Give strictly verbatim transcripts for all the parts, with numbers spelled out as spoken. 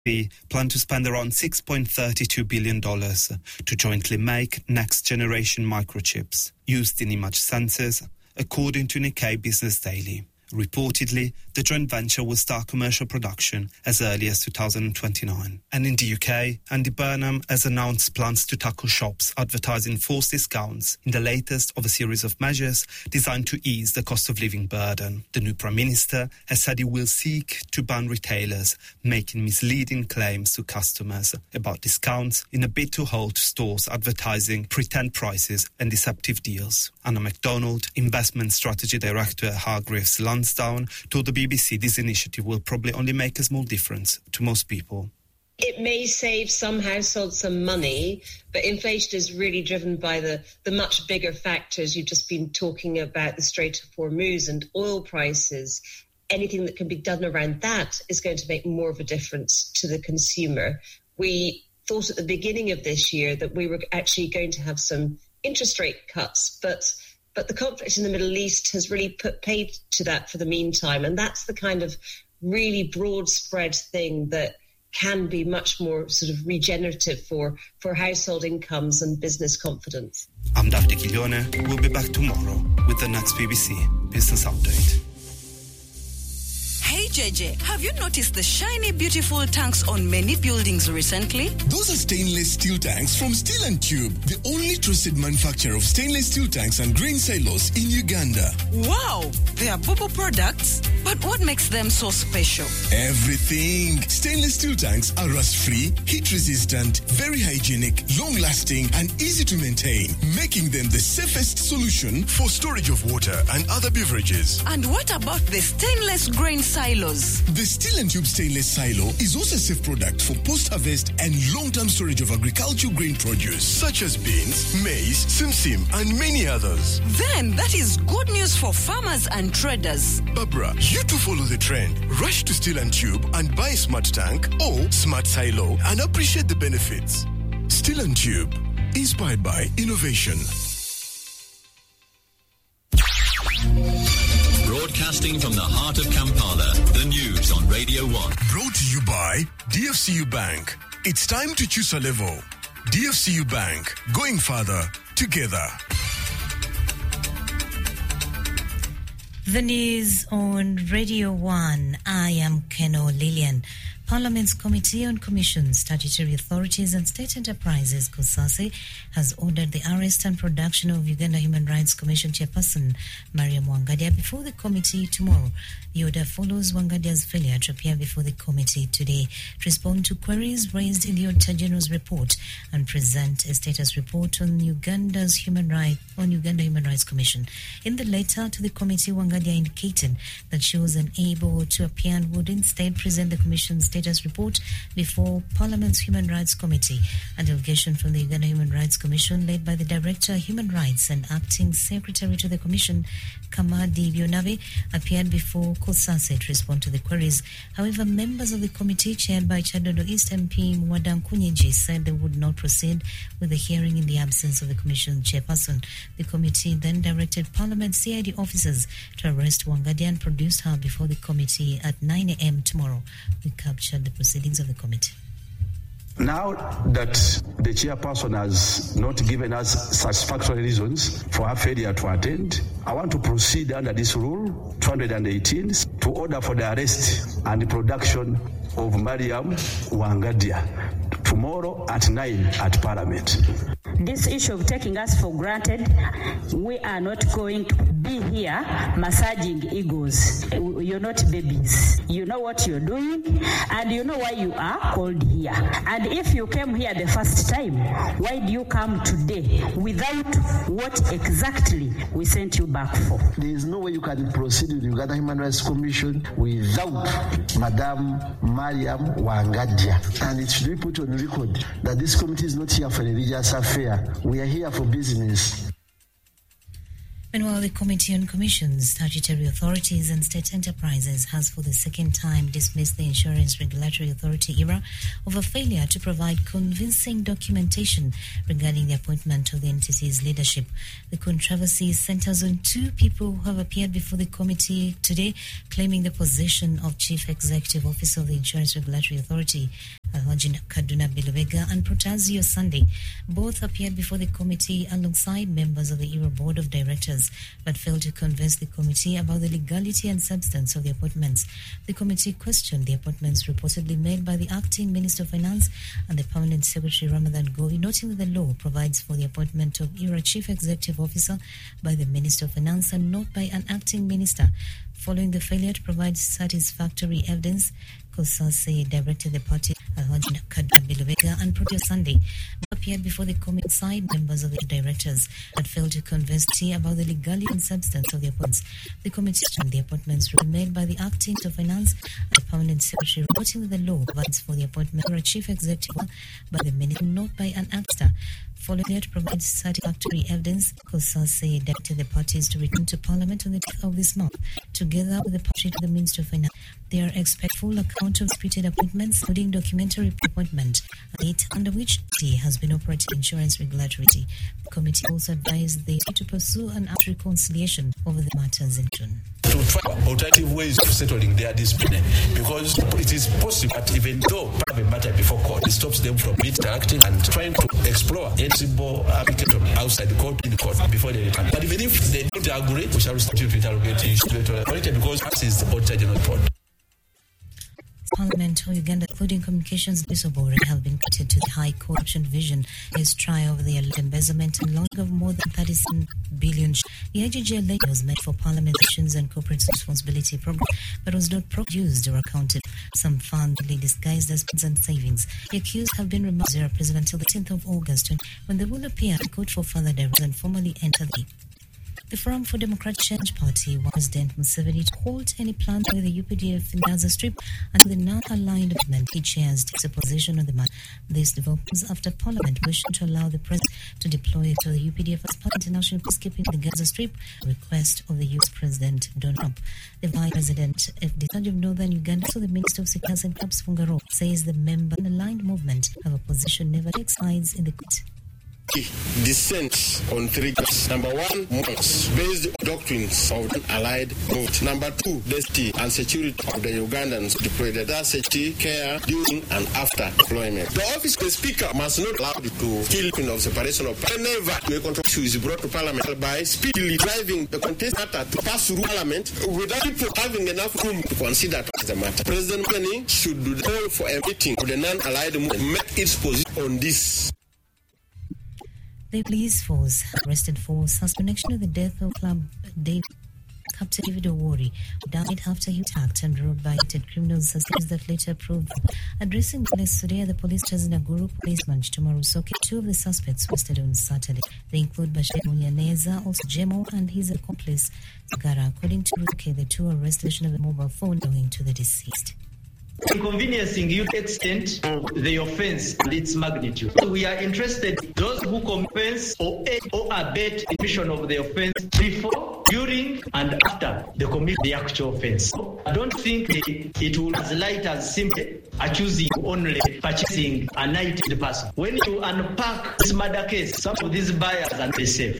We plan to spend around six point three two billion dollars to jointly make next-generation microchips used in image sensors, according to Nikkei Business Daily. Reportedly, the joint venture will start commercial production as early as two thousand twenty-nine. And in the U K, Andy Burnham has announced plans to tackle shops advertising false discounts in the latest of a series of measures designed to ease the cost of living burden. The new Prime Minister has said he will seek to ban retailers making misleading claims to customers about discounts in a bid to halt stores advertising pretend prices and deceptive deals. Anna MacDonald, Investment Strategy Director at Hargreaves Lansdowne, told the B B C this initiative will probably only make a small difference to most people. It may save some households some money, but inflation is really driven by the, the much bigger factors. You've just been talking about the Strait of Hormuz and oil prices. Anything that can be done around that is going to make more of a difference to the consumer. We thought at the beginning of this year that we were actually going to have some interest rate cuts, but But the conflict in the Middle East has really put paid to that for the meantime. And that's the kind of really broad spread thing that can be much more sort of regenerative for, for household incomes and business confidence. I'm Davide Chiglione. We'll be back tomorrow with the next B B C Business Update. Hey J J, have you noticed the shiny, beautiful tanks on many buildings recently? Those are stainless steel tanks from Steel and Tube, the only trusted manufacturer of stainless steel tanks and grain silos in Uganda. Wow, they are Bobo products, but what makes them so special? Everything. Stainless steel tanks are rust-free, heat-resistant, very hygienic, long-lasting, and easy to maintain, making them the safest solution for storage of water and other beverages. And what about the stainless grain silos? The Steel and Tube stainless silo is also a safe product for post-harvest and long-term storage of agricultural grain produce, such as beans, maize, simsim, and many others. Then that is good news for farmers and traders. Barbara, you too follow the trend. Rush to Steel and Tube and buy a smart tank or smart silo and appreciate the benefits. Steel and Tube, inspired by innovation. Broadcasting from the heart of Kampala, the news on Radio one. Brought to you by D F C U Bank. It's time to choose a level. D F C U Bank, going further together. The news on Radio one. I am Keno Lillian. Parliament's Committee on Commissions, Statutory Authorities and State Enterprises, COSASE, has ordered the arrest and production of Uganda Human Rights Commission chairperson Mariam Wangadia before the committee tomorrow. The order follows Wangadia's failure to appear before the committee today to respond to queries raised in the Auditor General's report and present a status report on Uganda's Human Rights on Uganda Human Rights Commission. In the letter to the committee, Wangadia indicated that she was unable to appear and would instead present the Commission's status report before Parliament's Human Rights Committee. A delegation from the Uganda Human Rights Commission, led by the Director of Human Rights and Acting Secretary to the Commission, Kamadi Bionabe, appeared before COSASE to respond to the queries. However, members of the committee, chaired by Chadondo East M P Mwadan Kunyeji, said they would not proceed with the hearing in the absence of the Commission chairperson. The committee then directed Parliament C I D officers to arrest Wangadia and produce her before the committee at nine a.m. tomorrow. We captured the proceedings of the committee. Now that the chairperson has not given us satisfactory reasons for her failure to attend, I want to proceed under this rule two hundred eighteen to order for the arrest and the production of Mariam Wangadia tomorrow at nine at Parliament. This issue of taking us for granted, we are not going to be here massaging egos. You're not babies. You know what you're doing, and you know why you are called here. And if you came here the first time, why do you come today without what exactly we sent you back for? There is no way you can proceed with the Uganda Human Rights Commission without Madam Mariam Wangadia. And it should be put on record that this committee is not here for religious affair. We are here for business. Meanwhile, the Committee on Commissions, Statutory Authorities and State Enterprises has for the second time dismissed the Insurance Regulatory Authority E R A over failure to provide convincing documentation regarding the appointment of the entity's leadership. The controversy centers on two people who have appeared before the committee today claiming the position of Chief Executive Officer of the Insurance Regulatory Authority, Alhaji Kaduna Bilubega and Protazio Sunday. Both appeared before the committee alongside members of the E R A Board of Directors, but failed to convince the committee about the legality and substance of the appointments. The committee questioned the appointments reportedly made by the Acting Minister of Finance and the Permanent Secretary Ramadan Goli, noting that the law provides for the appointment of E R A Chief Executive Officer by the Minister of Finance and not by an Acting Minister. Following the failure to provide satisfactory evidence, Kosase directed the party Alhaji Kaduna Bilubega and Protazio Sunday appeared before the committee side members of the directors but failed to convince the about the legality and substance of the appointments. The committee questioned the appointments were made by the Acting Minister of Finance and the Permanent Secretary, reporting that the law provides for the appointment of a Chief Executive by the Minister, not by an actor. Following that, to provide satisfactory evidence, Kosase directed the parties to return to Parliament on the tenth of this month, together with the party to the Minister of Finance. They are expect full account of disputed appointments, including documentary appointment, date under which the has been operating insurance regulatory. The committee also advised they to pursue an act reconciliation over the matters in June. To try alternative ways of settling their dispute, because it is possible that even though have a matter before court, it stops them from interacting and trying to explore a simple application outside the court in the court before they return. But even if they don't agree, we shall start to interrogate issues because as is the Auditor General report. Parliament of Uganda, including Communications Disobore, have been put to the High Court Option Division is trial over the alleged embezzlement and loan of more than thirty-seven billion. The I G G alleged was meant for Parliament Elections and Corporate Responsibility Program, but was not produced or accounted. Some funds disguised as funds and savings. The accused have been removed as President until the tenth of August, when they will appear at court for further direct and formally enter the The Forum for Democratic Change Party wants President Museveni to halt any plans with the U P D F in Gaza Strip until the non-aligned government he chairs takes a position on the matter. This develops after Parliament wished to allow the President to deploy to the U P D F as part of international peacekeeping in the Gaza Strip, a request of the U S President Donald Trump. The Vice President of the Judge of Northern Uganda, so the Minister of Security and Clubs Fungaro, says the member in the aligned movement have a position never takes sides in the court. Dissent on three grounds. Number one, monks, based on doctrines of the allied movement. Number two, safety and security of the Ugandans deployed. That's safety, care, during and after deployment. The office of the Speaker must not allow to kill of separation of power. Whenever a control issue is brought to Parliament by speedily driving the contestant to pass through Parliament without people having enough room to consider the matter. President Museveni should do the call for a meeting of the non-allied movement, make its position on this. The police force arrested for suspicion of the death of Club David, Captain David Owori, who died after he attacked and robbed by criminals suspects that later proved. Addressing police today, the police president Guru policeman Chitomaru Soke, two of the suspects arrested on Saturday. They include Bashir Munyaneza, also Jemo, and his accomplice Sagara. According to Ruke, the two arrested of a mobile phone belonging to the deceased. Inconveniencing you to extent of the offense and its magnitude. We are interested in those who confess or aid or abet the commission of the offense before, during, and after the commit the actual offense. I don't think it will as light as simply accusing only purchasing a knighted person. When you unpack this murder case, some of these buyers are not safe.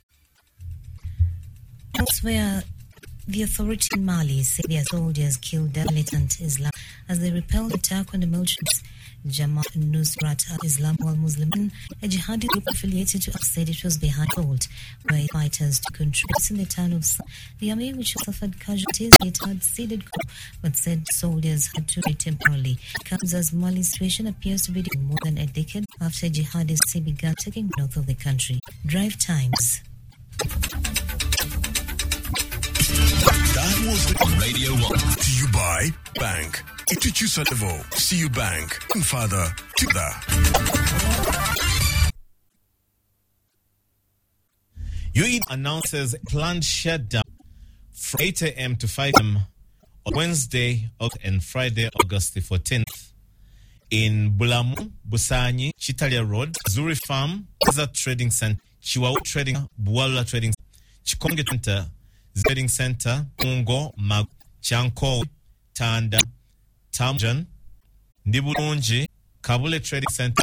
Elsewhere, the authority in Mali say their soldiers killed the militant Islam as they repelled the attack on the militants. Jamaat Nusrat al-Islam wal-Muslimin, a jihadi group affiliated to us, said it was behind fault, where fighters to contribute in the town of Sa. The army, which suffered casualties, it had ceded, but said soldiers had to wait temporarily. It comes as Mali's situation appears to be more than a decade after jihadists began taking north of the country. Drive times. That was on Radio One. To you by Bank. Ituchusa Level. See you Bank. And Father to the. U E D announces planned shutdown from eight a.m. to five p.m. on Wednesday and Friday, August the fourteenth. In Bulamu, Busanyi, Chitalia Road, Zuri Farm, Desert Trading Center, Chihuahua Trading, Buala Trading, Chikonge Center, Zeding Center, Ungo, Mag, Chanko, Tanda, Tamjan, Ndibulunji, Kabule Trading Center,